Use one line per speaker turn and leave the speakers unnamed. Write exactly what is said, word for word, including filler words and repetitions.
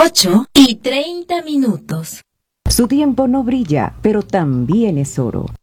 ocho y treinta minutos.
Su tiempo no brilla, pero también es oro.